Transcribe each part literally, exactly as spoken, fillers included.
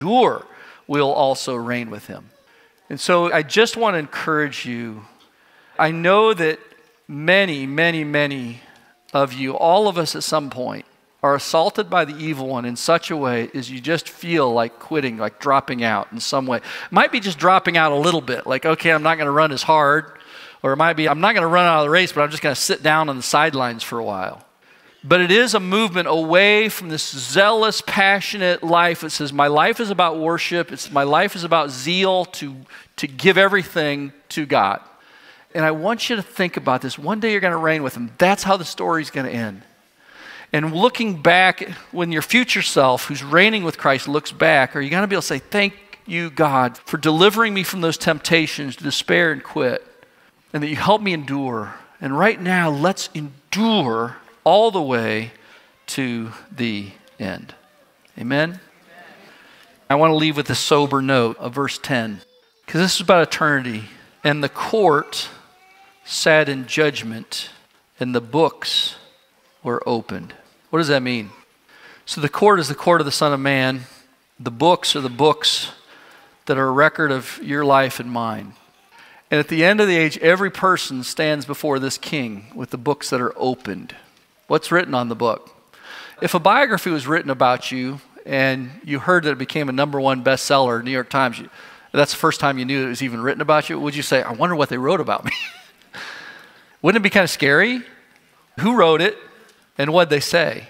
endure, we'll also reign with him. And so I just want to encourage you. I know that many, many, many of you, all of us at some point, are assaulted by the evil one in such a way as you just feel like quitting, like dropping out in some way. It might be just dropping out a little bit, like, okay, I'm not going to run as hard. Or it might be, I'm not going to run out of the race, but I'm just going to sit down on the sidelines for a while. But it is a movement away from this zealous, passionate life that says, my life is about worship. It's my life is about zeal to, to give everything to God. And I want you to think about this. One day you're going to reign with him. That's how the story's going to end. And looking back, when your future self, who's reigning with Christ, looks back, are you going to be able to say, thank you, God, for delivering me from those temptations to despair and quit, and that you helped me endure. And right now, let's endure all the way to the end. Amen? Amen. I want to leave with a sober note of verse ten, because this is about eternity. And the court sat in judgment, and the books were opened. What does that mean? So the court is the court of the Son of Man. The books are the books that are a record of your life and mine. And at the end of the age, every person stands before this king with the books that are opened. What's written on the book? If a biography was written about you and you heard that it became a number one bestseller in New York Times, you, that's the first time you knew it was even written about you, would you say, I wonder what they wrote about me? Wouldn't it be kind of scary? Who wrote it? And what'd they say?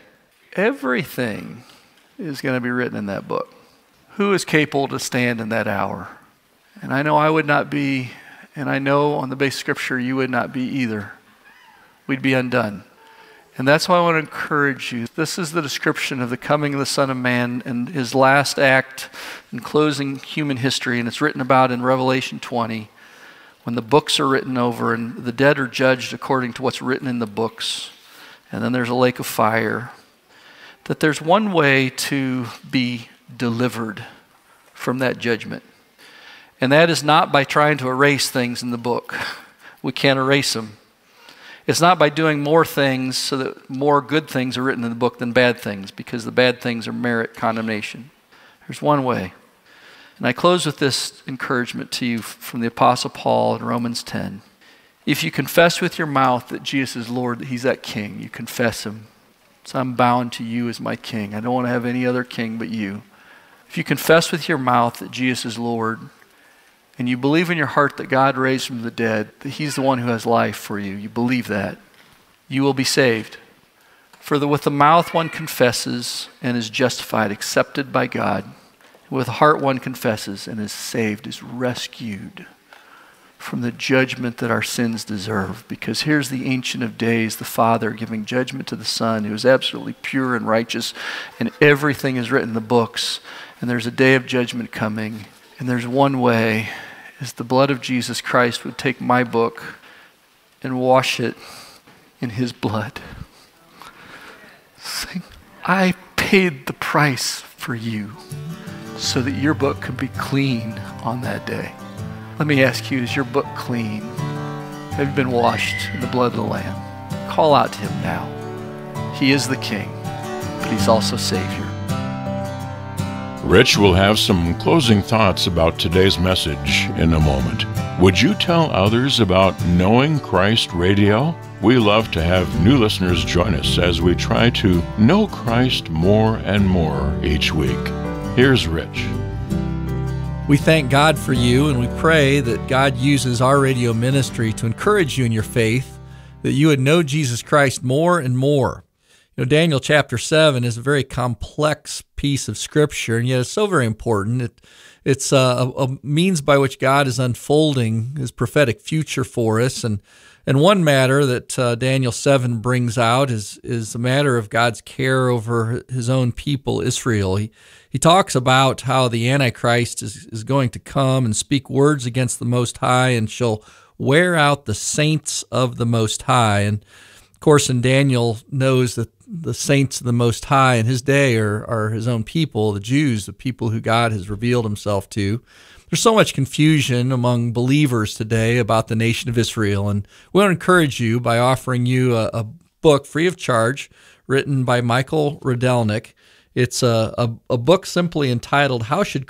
Everything is going to be written in that book. Who is capable to stand in that hour? And I know I would not be, and I know on the base of Scripture you would not be either. We'd be undone. And that's why I want to encourage you. This is the description of the coming of the Son of Man and his last act in closing human history. And it's written about in Revelation twenty, when the books are written over and the dead are judged according to what's written in the books. And then there's a lake of fire. That there's one way to be delivered from that judgment. And that is not by trying to erase things in the book. We can't erase them. It's not by doing more things so that more good things are written in the book than bad things, because the bad things are merit condemnation. There's one way. And I close with this encouragement to you from the Apostle Paul in Romans ten. If you confess with your mouth that Jesus is Lord, that he's that king, you confess him. So I'm bound to you as my king. I don't want to have any other king but you. If you confess with your mouth that Jesus is Lord, and you believe in your heart that God raised from the dead, that he's the one who has life for you, you believe that, you will be saved. For the, with the mouth one confesses and is justified, accepted by God. With the heart one confesses and is saved, is rescued from the judgment that our sins deserve. Because here's the Ancient of Days, the Father, giving judgment to the Son, who is absolutely pure and righteous, and everything is written in the books. And there's a day of judgment coming, and there's one way, is the blood of Jesus Christ would take my book and wash it in his blood. Saying, I paid the price for you so that your book could be clean on that day. Let me ask you, is your book clean? Have you been washed in the blood of the Lamb? Call out to him now. He is the King, but he's also Savior. Rich will have some closing thoughts about today's message in a moment. Would you tell others about Knowing Christ Radio? We love to have new listeners join us as we try to know Christ more and more each week. Here's Rich. We thank God for you, and we pray that God uses our radio ministry to encourage you in your faith, that you would know Jesus Christ more and more. You know, Daniel chapter seven is a very complex piece of Scripture, and yet it's so very important. It, it's a, a means by which God is unfolding his prophetic future for us. And, and one matter that uh, Daniel seven brings out is, is the matter of God's care over his own people, Israel. He, he talks about how the Antichrist is, is going to come and speak words against the Most High and shall wear out the saints of the Most High. And of course, and Daniel knows that the saints of the Most High in his day are, are his own people, the Jews, the people who God has revealed himself to. There's so much confusion among believers today about the nation of Israel, and we want to encourage you by offering you a, a book free of charge written by Michael Rydelnik. It's a, a, a book simply entitled, How Should